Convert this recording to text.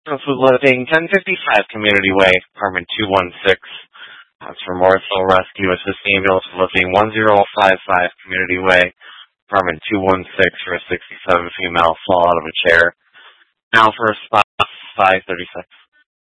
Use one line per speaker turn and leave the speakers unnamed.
Food Living, 1055 Community Way, apartment 216. That's for Morrisville Rescue Assist Ambulance Living, 1055 Community Way, apartment 216 for a 67 female fall out of a chair. Now for a spot 536.